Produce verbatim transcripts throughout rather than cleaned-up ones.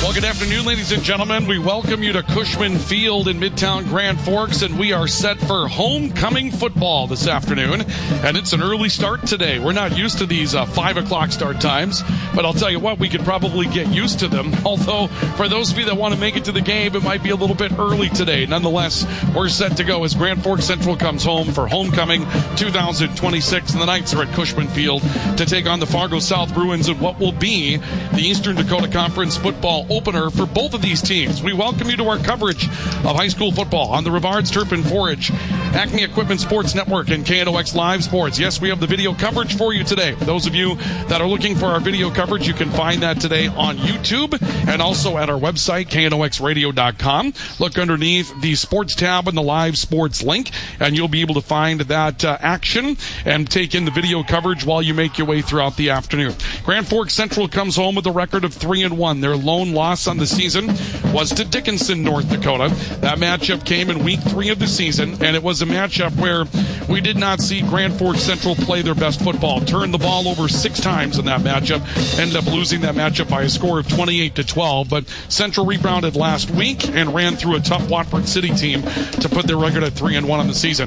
Well, good afternoon, ladies and gentlemen. We welcome you to Cushman Field in Midtown Grand Forks, and we are set for homecoming football this afternoon. And it's an early start today. We're not used to these uh, five o'clock start times, but I'll tell you what, we could probably get used to them. Although, for those of you that want to make it to the game, it might be a little bit early today. Nonetheless, we're set to go as Grand Forks Central comes home for homecoming two thousand twenty-six, and the Knights are at Cushman Field to take on the Fargo South Bruins in what will be the Eastern Dakota Conference football opener for both of these teams. We welcome you to our coverage of high school football on the Rivards Turf and Forage, Acme Equipment Sports Network, and K N O X Live Sports. Yes, we have the video coverage for you today. For those of you that are looking for our video coverage, you can find that today on YouTube and also at our website, K N O X radio dot com. Look underneath the sports tab and the live sports link, and you'll be able to find that uh, action and take in the video coverage while you make your way throughout the afternoon. Grand Forks Central comes home with a record of three and one. Their lone loss on the season was to Dickinson, North Dakota. That matchup came in week three of the season, and it was a matchup where we did not see Grand Forks Central play their best football. Turned the ball over six times in that matchup. Ended up losing that matchup by a score of twenty-eight to twelve, but Central rebounded last week and ran through a tough Watford City team to put their record at three and one on the season.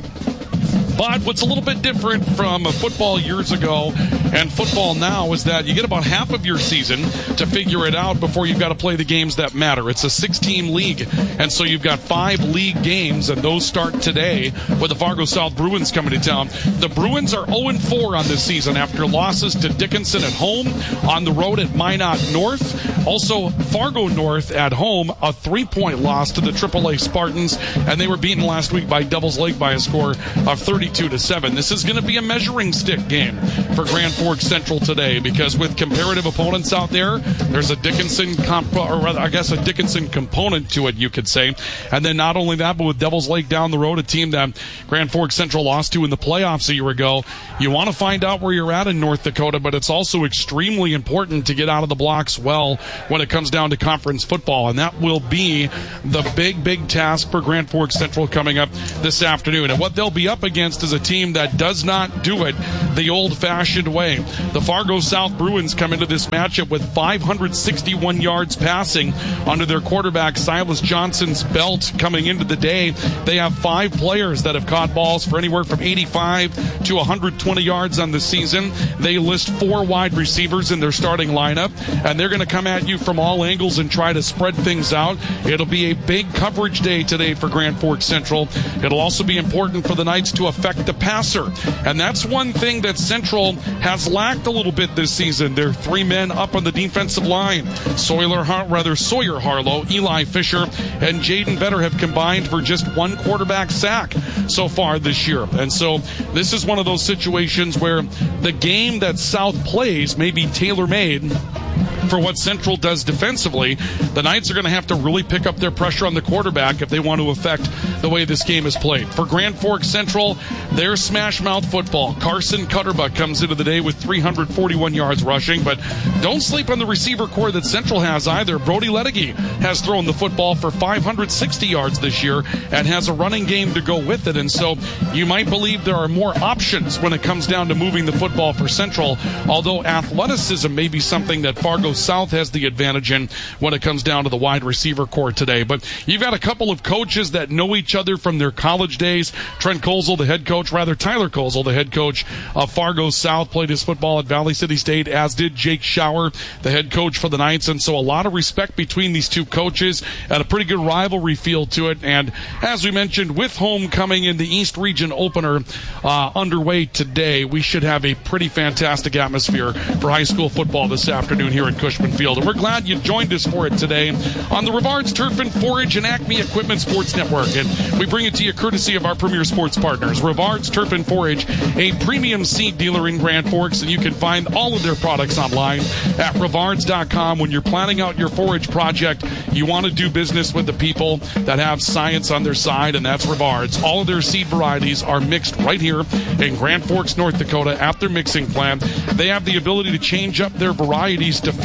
But what's a little bit different from football years ago and football now is that you get about half of your season to figure it out before you've got to play the games that matter. It's a six-team league, and so you've got five league games, and those start today with the Fargo South Bruins coming to town. The Bruins are oh and four on this season after losses to Dickinson at home, on the road at Minot North. Also, Fargo North at home, a three-point loss to the triple A Spartans, and they were beaten last week by Devils Lake by a score of thirty-two to seven. This is going to be a measuring stick game for Grand Forks Central today, because with comparative opponents out there, there's a Dickinson comp, or rather, I guess a Dickinson component to it, you could say. And then not only that, but with Devils Lake down the road, a team that Grand Forks Central lost to in the playoffs a year ago, you want to find out where you're at in North Dakota, but it's also extremely important to get out of the blocks well when it comes down to conference football, and that will be the big, big task for Grand Forks Central coming up this afternoon. And what they'll be up against is a team that does not do it the old-fashioned way. The Fargo South Bruins come into this matchup with five hundred sixty-one yards passing under their quarterback Silas Johnson's belt coming into the day. They have five players that have caught balls for anywhere from eighty-five to one hundred twenty yards on the season. They list four wide receivers in their starting lineup, and they're going to come at you from all angles and try to spread things out. It'll be a big coverage day today for Grand Forks Central. It'll also be important for the Knights to affect the passer, and that's one thing that Central has lacked a little bit this season. They're three men up on the defensive line. Sawyer, rather Sawyer Harlow, Eli Fisher, and Jaden Vetter have combined for just one quarterback sack so far this year. And so this is one of those situations where the game that South plays may be tailor-made for what Central does defensively. The Knights are going to have to really pick up their pressure on the quarterback if they want to affect the way this game is played. For Grand Forks Central, their smash mouth football. Carson Cutterbuck comes into the day with three hundred forty-one yards rushing, but don't sleep on the receiver core that Central has either. Brody Ledecky has thrown the football for five hundred sixty yards this year and has a running game to go with it, and so you might believe there are more options when it comes down to moving the football for Central, although athleticism may be something that Fargo South has the advantage in when it comes down to the wide receiver core today. But you've got a couple of coaches that know each other from their college days. Trent Kozel, the head coach, rather Tyler Kozel, the head coach of Fargo South, played his football at Valley City State, as did Jake Schauer, the head coach for the Knights. And so a lot of respect between these two coaches and a pretty good rivalry feel to it. And as we mentioned, with homecoming in the East Region opener uh, underway today, we should have a pretty fantastic atmosphere for high school football this afternoon here at Cushman Field. And we're glad you joined us for it today on the Rivards Turf and Forage and Acme Equipment Sports Network. And we bring it to you courtesy of our premier sports partners, Rivards Turf and Forage, a premium seed dealer in Grand Forks, and you can find all of their products online at rivards dot com. When you're planning out your forage project, you want to do business with the people that have science on their side, and that's Rivards. All of their seed varieties are mixed right here in Grand Forks, North Dakota at their mixing plant. They have the ability to change up their varieties to fit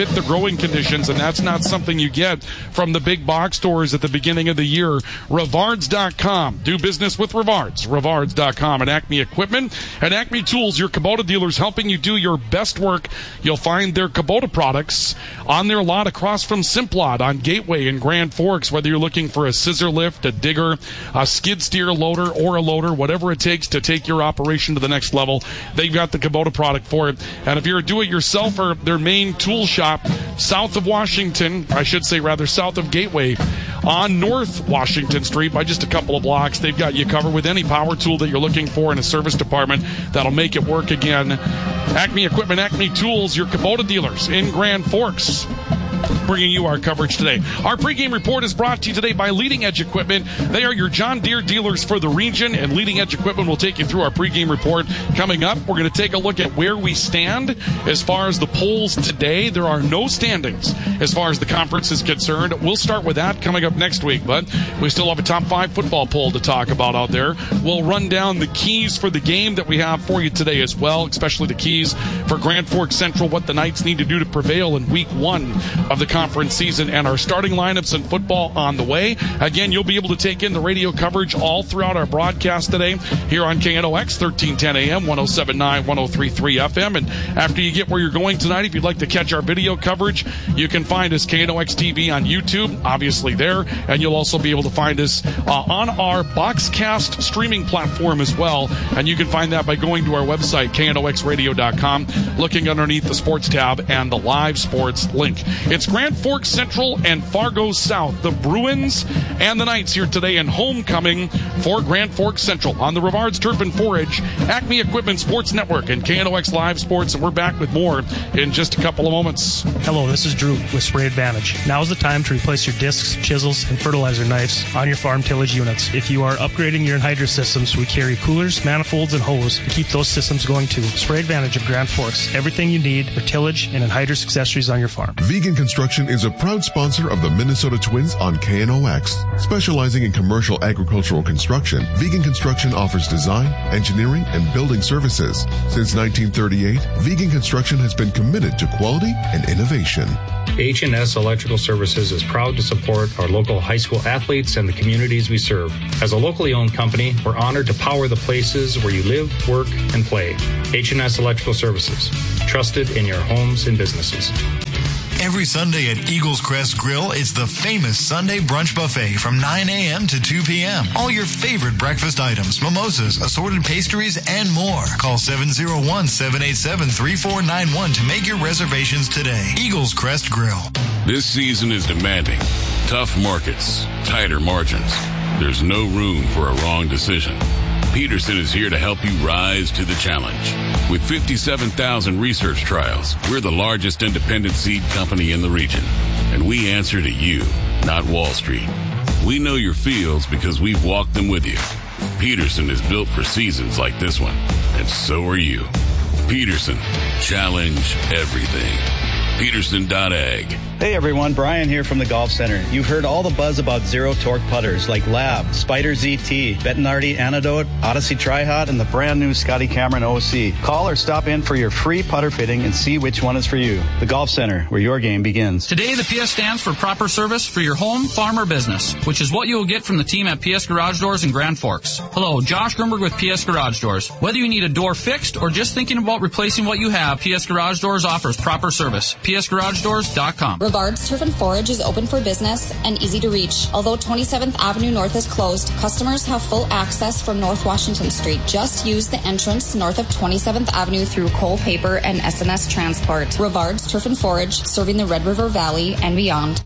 fit the growing conditions, and that's not something you get from the big box stores at the beginning of the year. Rivards dot com. Do business with Rivards. Rivards dot com. And Acme Equipment and Acme Tools, your Kubota dealers helping you do your best work. You'll find their Kubota products on their lot across from Simplot on Gateway in Grand Forks, whether you're looking for a scissor lift, a digger, a skid steer loader, or a loader, whatever it takes to take your operation to the next level, they've got the Kubota product for it. And if you're a do-it-yourselfer, their main tool shop south of Washington, I should say rather south of Gateway, on North Washington Street by just a couple of blocks. They've got you covered with any power tool that you're looking for in a service department that'll make it work again. Acme Equipment, Acme Tools, your Kubota dealers in Grand Forks, bringing you our coverage today. Our pregame report is brought to you today by Leading Edge Equipment. They are your John Deere dealers for the region, and Leading Edge Equipment will take you through our pregame report. Coming up, we're going to take a look at where we stand as far as the polls today. There are no standings as far as the conference is concerned. We'll start with that coming up next week, but we still have a top five football poll to talk about out there. We'll run down the keys for the game that we have for you today as well, especially the keys for Grand Forks Central, what the Knights need to do to prevail in week one of the conference season, and our starting lineups in football on the way. Again, you'll be able to take in the radio coverage all throughout our broadcast today here on K N O X, thirteen ten A M, ten seventy-nine, ten thirty-three F M. And after you get where you're going tonight, if you'd like to catch our video coverage, you can find us K N O X T V on YouTube, obviously there, and you'll also be able to find us uh, on our Boxcast streaming platform as well, and you can find that by going to our website, K N O X radio dot com, looking underneath the sports tab and the live sports link. It's Grand Forks Central and Fargo South, the Bruins and the Knights here today in homecoming for Grand Forks Central on the Rivards Turf and Forage, Acme Equipment Sports Network, and K N O X Live Sports, and we're back with more in just a couple of moments. Hello, this is Drew with Spray Advantage. Now is the time to replace your discs, chisels, and fertilizer knives on your farm tillage units. If you are upgrading your anhydrous systems, we carry coolers, manifolds, and hose to keep those systems going too. Spray Advantage of Grand Forks. Everything you need for tillage and anhydrous accessories on your farm. Vegan Construction is a proud sponsor of the Minnesota Twins on K N O X. Specializing in commercial agricultural construction, Vegan Construction offers design, engineering, and building services. Since nineteen thirty-eight, Vegan Construction has been committed to quality and innovation. H and S Electrical Services is proud to support our local high school athletes and the communities we serve. As a locally owned company, we're honored to power the places where you live, work, and play. H and S Electrical Services, trusted in your homes and businesses. Every Sunday at Eagles Crest Grill, it's the famous Sunday Brunch Buffet from nine A M to two P M All your favorite breakfast items, mimosas, assorted pastries, and more. Call seven oh one, seven eight seven, three four nine one to make your reservations today. Eagles Crest Grill. This season is demanding. Tough markets, tighter margins. There's no room for a wrong decision. Peterson is here to help you rise to the challenge. With fifty-seven thousand research trials, we're the largest independent seed company in the region. And we answer to you, not Wall Street. We know your fields because we've walked them with you. Peterson is built for seasons like this one, and so are you. Peterson, challenge everything. Peterson dot ag. Hey everyone, Brian here from the Golf Center. You've heard all the buzz about zero torque putters like Lab, Spider Z T, Bettinardi Antidote, Odyssey Tri-Hot, and the brand new Scotty Cameron O C. Call or stop in for your free putter fitting and see which one is for you. The Golf Center, where your game begins. Today, the P S stands for proper service for your home, farm, or business, which is what you will get from the team at P S Garage Doors in Grand Forks. Hello, Josh Grunberg with P S Garage Doors. Whether you need a door fixed or just thinking about replacing what you have, P S Garage Doors offers proper service. P S Garage Doors dot com. Rivards Turf and Forage is open for business and easy to reach. Although twenty-seventh Avenue North is closed, customers have full access from North Washington Street. Just use the entrance north of twenty-seventh Avenue through Cole Paper and S N S Transport. Rivards Turf and Forage, serving the Red River Valley and beyond.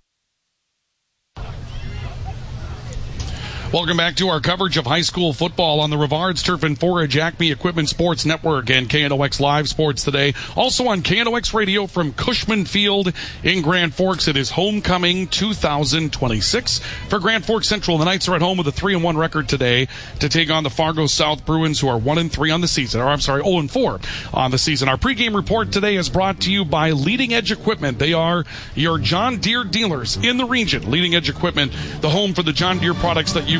Welcome back to our coverage of high school football on the Rivards Turf and Forage Acme Equipment Sports Network and K N O X Live Sports today. Also on K N O X Radio from Cushman Field in Grand Forks. It is homecoming two thousand twenty-six for Grand Forks Central. The Knights are at home with a three and one record today to take on the Fargo South Bruins, who are one and three on the season. Or I'm sorry, oh and four on the season. Our pregame report today is brought to you by Leading Edge Equipment. They are your John Deere dealers in the region. Leading Edge Equipment, the home for the John Deere products that you've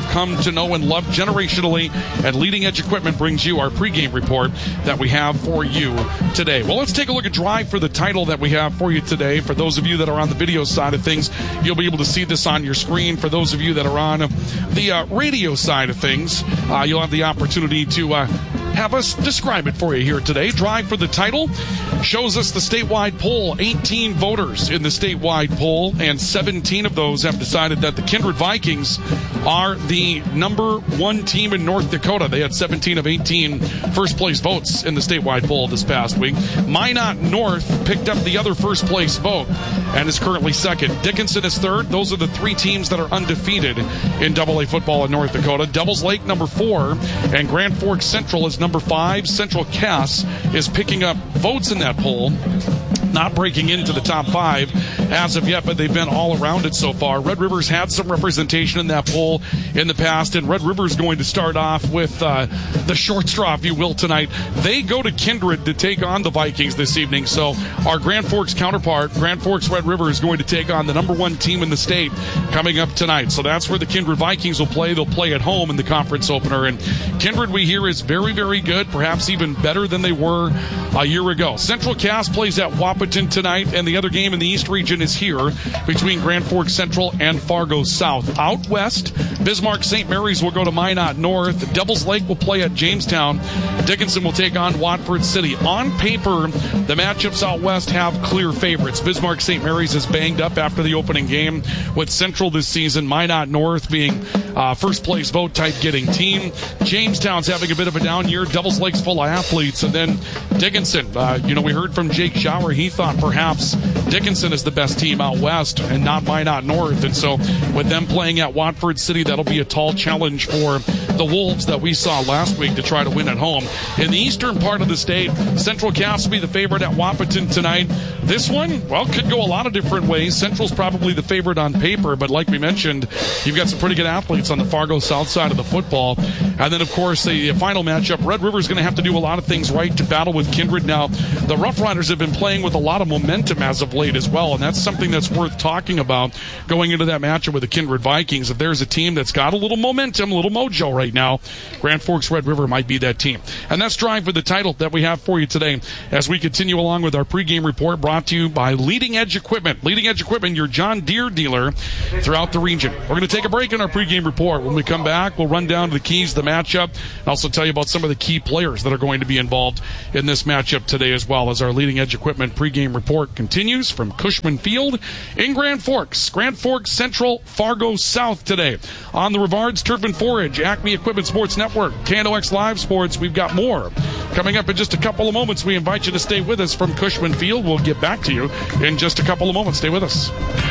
you've come to know and love generationally. And Leading Edge Equipment brings you our pregame report that we have for you today. Well, let's take a look at Drive for the Title that we have for you today. For those of you that are on the video side of things, you'll be able to see this on your screen. For those of you that are on the uh, radio side of things, uh, you'll have the opportunity to uh, have us describe it for you here today. Drive for the Title shows us the statewide poll. eighteen voters in the statewide poll, and seventeen of those have decided that the Kindred Vikings are the number one team in North Dakota. They had seventeen of eighteen first place votes in the statewide poll this past week. Minot North picked up the other first place vote and is currently second. Dickinson is third. Those are the three teams that are undefeated in double A football in North Dakota. Devils Lake number four, and Grand Forks Central is number five. Central Cass is picking up votes in that poll, not breaking into the top five as of yet, but they've been all around it so far. Red River's had some representation in that poll in the past, and Red River's going to start off with uh, the short straw, if you will, tonight. They go to Kindred to take on the Vikings this evening, so our Grand Forks counterpart, Grand Forks Red River, is going to take on the number one team in the state coming up tonight. So that's where the Kindred Vikings will play. They'll play at home in the conference opener, and Kindred, we hear, is very, very good, perhaps even better than they were a year ago. Central Cass plays at Wahpeton tonight, and the other game in the East region is here between Grand Forks Central and Fargo South. Out west, Bismarck Saint Mary's will go to Minot North. Devils Lake will play at Jamestown. Dickinson will take on Watford City. On paper, the matchups out west have clear favorites. Bismarck Saint Mary's is banged up after the opening game with Central this season. Minot North being uh, first place vote type getting team. Jamestown's having a bit of a down year. Devils Lake's full of athletes. And then Dickinson, uh, you know, we heard from Jake Schauer. He thought perhaps Dickinson is the best team out west and not Minot North. And so with them playing at Watford City, that'll be a tall challenge for the Wolves that we saw last week to try to win at home. In the eastern part of the state, Central Cass will be the favorite at Wahpeton tonight. This one, well, could go a lot of different ways. Central's probably the favorite on paper, but like we mentioned, you've got some pretty good athletes on the Fargo South side of the football. And then, of course, the final matchup, Red River's going to have to do a lot of things right to battle with Kindred. Now, the Rough Riders have been playing with a lot of momentum as of late as well, and that's something that's worth talking about going into that matchup with the Kindred Vikings. If there's a team that's got a little momentum, a little mojo right now, Grand Forks Red River might be that team. And that's Drive for the Title that we have for you today as we continue along with our pregame report brought to you by Leading Edge Equipment. Leading Edge Equipment, your John Deere dealer throughout the region. We're going to take a break in our pregame report. When we come back, we'll run down to the keys to the matchup and also tell you about some of the key players that are going to be involved in this matchup today as well, as our Leading Edge Equipment pregame report continues from Cushman Field in Grand Forks. Grand Forks Central, Fargo South today. On the Rivards Turf and Forage, Acme Equipment Sports Network, K N O X Live Sports. We've got more coming up in just a couple of moments. We invite you to stay with us from Cushman Field. We'll get back to you in just a couple of moments. Stay with us.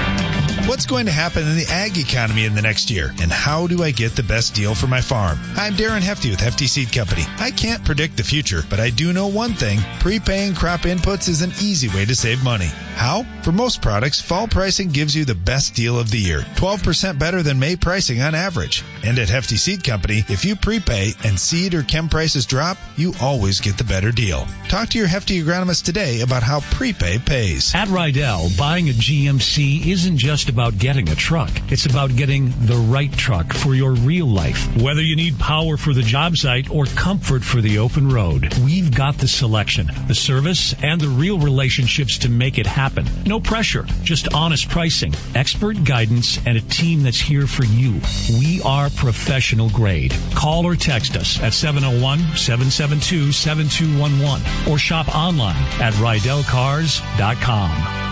What's going to happen in the ag economy in the next year? And how do I get the best deal for my farm? I'm Darren Hefty with Hefty Seed Company. I can't predict the future, but I do know one thing. Prepaying crop inputs is an easy way to save money. How? For most products, fall pricing gives you the best deal of the year. twelve percent better than May pricing on average. And at Hefty Seed Company, if you prepay and seed or chem prices drop, you always get the better deal. Talk to your Hefty agronomist today about how prepay pays. At Rydell, buying a G M C isn't just about getting a truck. It's about getting the right truck for your real life. Whether you need power for the job site or comfort for the open road, we've got the selection, the service, and the real relationships to make it happen. No pressure, just honest pricing, expert guidance, and a team that's here for you. We are professional grade. Call or text us at seven oh one, seven seven two, seven two one one or shop online at rydell cars dot com.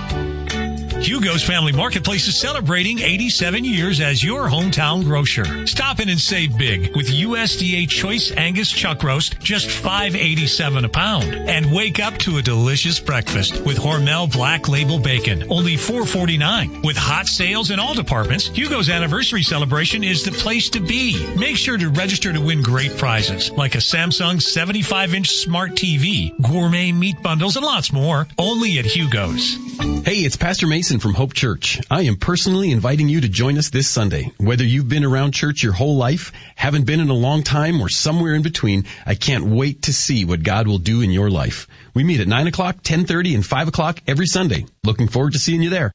Hugo's Family Marketplace is celebrating eighty-seven years as your hometown grocer. Stop in and save big with U S D A Choice Angus Chuck Roast, just five eighty-seven a pound. And wake up to a delicious breakfast with Hormel Black Label Bacon, only four forty-nine. With hot sales in all departments, Hugo's anniversary celebration is the place to be. Make sure to register to win great prizes like a Samsung seventy-five inch smart T V, gourmet meat bundles, and lots more. Only at Hugo's. Hey, it's Pastor Mason from Hope Church. I am personally inviting you to join us this Sunday. Whether you've been around church your whole life, haven't been in a long time, or somewhere in between, I can't wait to see what God will do in your life. We meet at nine o'clock, ten thirty, and five o'clock every Sunday. Looking forward to seeing you there.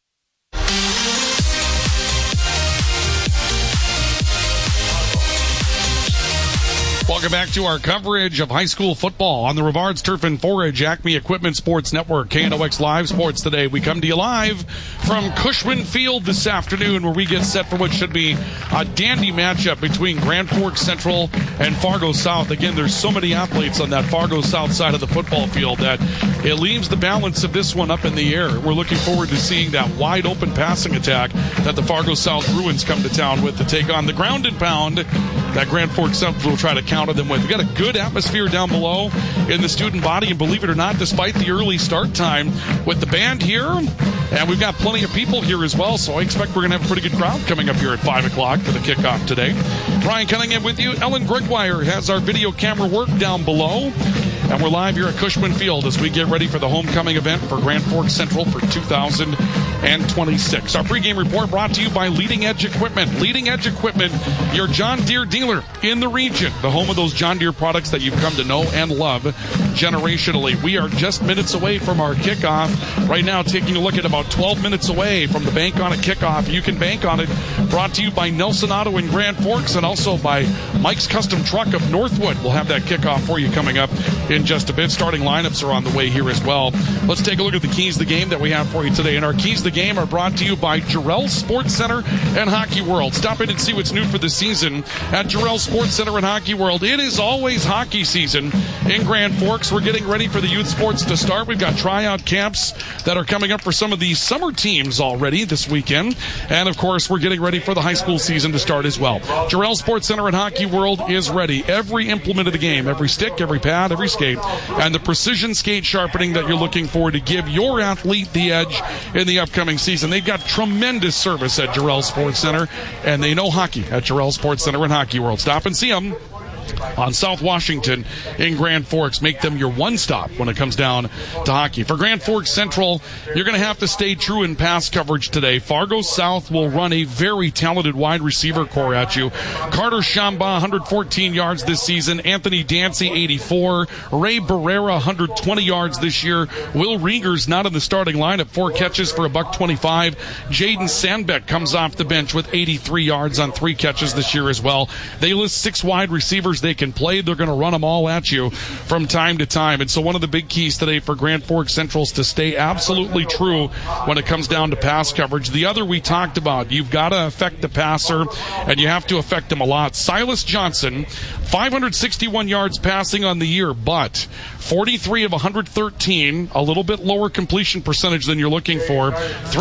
Welcome back to our coverage of high school football on the Rivards Turf and Forage Acme Equipment Sports Network, K N O X Live Sports Today. We come to you live from Cushman Field this afternoon, where we get set for what should be a dandy matchup between Grand Forks Central and Fargo South. Again, there's so many athletes on that Fargo South side of the football field that it leaves the balance of this one up in the air. We're looking forward to seeing that wide open passing attack that the Fargo South Bruins come to town with to take on the ground and pound that Grand Forks Central will try to counter them with. We've got a good atmosphere down below in the student body, and believe it or not, despite the early start time with the band here, and we've got plenty of people here as well, so I expect we're going to have a pretty good crowd coming up here at five o'clock for the kickoff today. Brian Cunningham with you. Ellen Gregoire has our video camera work down below, and we're live here at Cushman Field as we get ready for the homecoming event for Grand Forks Central for two thousand twenty-six. Our pregame report brought to you by Leading Edge Equipment. Leading Edge Equipment, your John Deere dealer in the region, the home of those John Deere products that you've come to know and love generationally. We are just minutes away from our kickoff. Right now, taking a look at about twelve minutes away from the Bank On It kickoff. You can bank on it. Brought to you by Nelson Auto in Grand Forks and also by Mike's Custom Truck of Northwood. We'll have that kickoff for you coming up in just a bit. Starting lineups are on the way here as well. Let's take a look at the keys to the game that we have for you today. And our keys to the game are brought to you by Jarrell Sports Center and Hockey World. Stop in and see what's new for the season at Jarrell Sports Center and Hockey World. It is always hockey season in Grand Forks. We're getting ready for the youth sports to start. We've got tryout camps that are coming up for some of the summer teams already this weekend. And, of course, we're getting ready for the high school season to start as well. Jarrell Sports Center and Hockey World is ready. Every implement of the game, every stick, every pad, every skate, and the precision skate sharpening that you're looking for to give your athlete the edge in the upcoming season. They've got tremendous service at Jarrell Sports Center, and they know hockey at Jarrell Sports Center and Hockey World. Stop and see them on South Washington in Grand Forks. Make them your one stop when it comes down to hockey. For Grand Forks Central, you're going to have to stay true in pass coverage today. Fargo South will run a very talented wide receiver core at you. Carter Shamba, one hundred fourteen yards this season. Anthony Dancy, eighty-four. Ray Barrera, one hundred twenty yards this year. Will Rieger's not in the starting lineup. Four catches for a buck twenty-five. Jaden Sandbeck comes off the bench with eighty-three yards on three catches this year as well. They list six wide receivers they can play. They're going to run them all at you from time to time. And so one of the big keys today for Grand Forks Central is to stay absolutely true when it comes down to pass coverage. The other we talked about, you've got to affect the passer, and you have to affect him a lot. Silas Johnson, five hundred sixty-one yards passing on the year, but forty-three of one hundred thirteen, a little bit lower completion percentage than you're looking for.